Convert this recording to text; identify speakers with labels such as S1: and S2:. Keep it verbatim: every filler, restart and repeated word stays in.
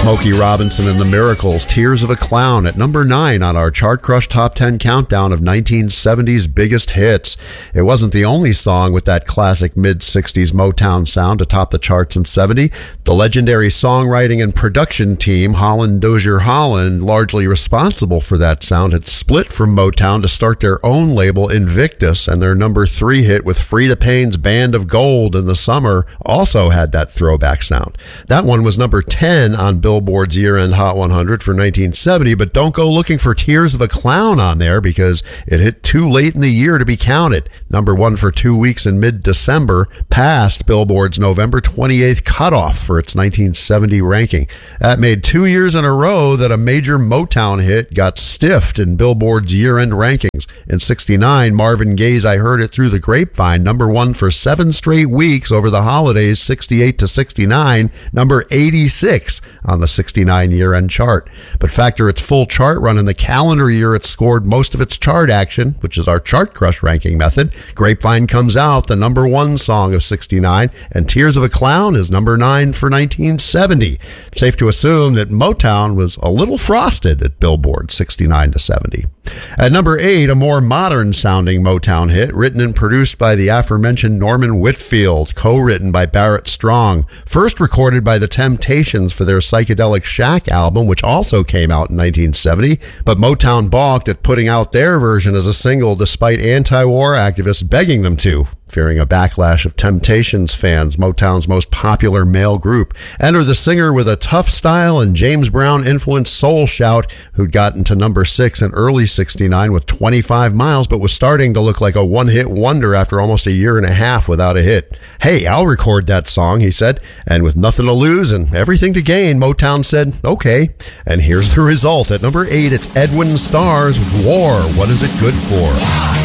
S1: Smokey Robinson and the Miracles, Tears of a Clown, at number nine on our Chart Crush Top ten countdown of nineteen seventies biggest hits. It wasn't the only song with that classic mid-sixties Motown sound to top the charts in seventy. The legendary songwriting and production team, Holland Dozier Holland, largely responsible for that sound, had split from Motown to start their own label, Invictus, and their number three hit with Freda Payne's Band of Gold in the summer also had that throwback sound. That one was number ten on Billboard's year-end Hot one hundred for nineteen seventy, but don't go looking for Tears of a Clown on there because it hit too late in the year to be counted. Number one for two weeks in mid-December, past Billboard's November twenty-eighth cutoff for its nineteen seventy ranking. That made two years in a row that a major Motown hit got stiffed in Billboard's year-end rankings. In sixty-nine, Marvin Gaye's I Heard It Through the Grapevine, number one for seven straight weeks over the holidays, sixty-eight to sixty-nine, number eighty-six on the sixty-nine year-end chart. But factor its full chart run in the calendar year it scored most of its chart action, which is our Chart Crush ranking method. Grapevine comes out, the number one song of sixty-nine, and Tears of a Clown is number nine for nineteen seventy. It's safe to assume that Motown was a little frosted at Billboard, sixty-nine to seventy. At number eight, a more modern-sounding Motown hit, written and produced by the aforementioned Norman Whitfield, co-written by Barrett Strong, first recorded by The Temptations for their Psychedelic Shack album, which also came out in nineteen seventy, but Motown balked at putting out their version as a single despite anti-war activists begging them to, fearing a backlash of Temptations fans, Motown's most popular male group. Enter the singer with a tough style and James Brown-influenced soul shout, who'd gotten to number six in early sixty-nine with twenty-five miles, but was starting to look like a one-hit wonder after almost a year and a half without a hit. "Hey, I'll record that song," he said, and with nothing to lose and everything to gain, Motown said, okay. And here's the result. At number eight, it's Edwin Starr's War, What Is It Good For?